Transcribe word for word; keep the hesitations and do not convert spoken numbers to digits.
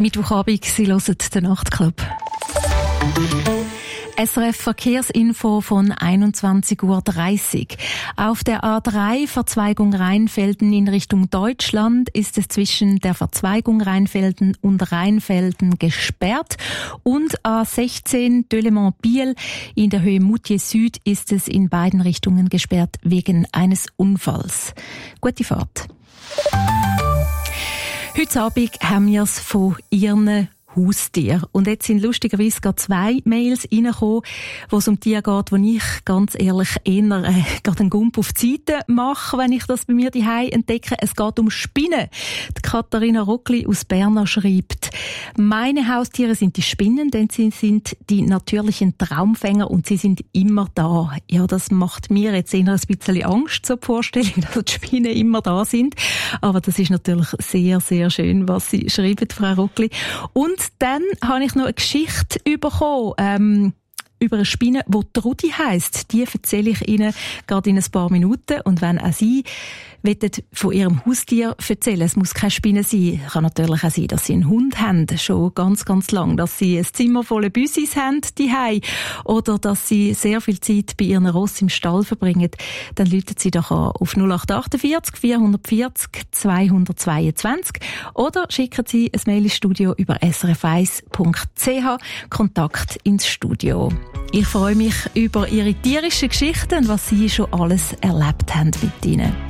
Mittwochabend, Sie hören den Nachtclub. S R F Verkehrsinfo von einundzwanzig Uhr dreißig. Auf der A drei Verzweigung Rheinfelden in Richtung Deutschland ist es zwischen der Verzweigung Rheinfelden und Rheinfelden gesperrt. Und A sechzehn Delemont-Biel in der Höhe Moutier Süd ist es in beiden Richtungen gesperrt wegen eines Unfalls. Gute Fahrt. Heute Abend haben wir es von Ihren Haustier. Und jetzt sind lustigerweise gerade zwei Mails reingekommen, wo es um Tiere geht, wo ich ganz ehrlich eher äh, gerade einen Gump auf die Seite mache, wenn ich das bei mir daheim entdecke. Es geht um Spinnen. Die Katharina Rockli aus Berna schreibt: Meine Haustiere sind die Spinnen, denn sie sind die natürlichen Traumfänger und sie sind immer da. Ja, das macht mir jetzt eher ein bisschen Angst, so die Vorstellung, dass die Spinnen immer da sind. Aber das ist natürlich sehr, sehr schön, was Sie schreiben, Frau Rockli. Und dann habe ich noch eine Geschichte bekommen, ähm, über eine Spinne, die Trudi heisst. Die erzähle ich Ihnen gerade in ein paar Minuten. Und wenn auch Sie wollen von Ihrem Haustier erzählen, es muss keine Spinne sein. Es kann natürlich auch sein, dass Sie einen Hund haben, schon ganz, ganz lang. Dass Sie ein Zimmer voller Büssis haben, daheim. Oder dass Sie sehr viel Zeit bei Ihren Ross im Stall verbringen. Dann rufen Sie doch an auf null acht achtundvierzig vierhundertvierzig zweihundertzweiundzwanzig oder schicken Sie ein Mail ins Studio über s r f eins punkt c h. Kontakt ins Studio. Ich freue mich über Ihre tierischen Geschichten und was Sie schon alles erlebt haben mit Ihnen.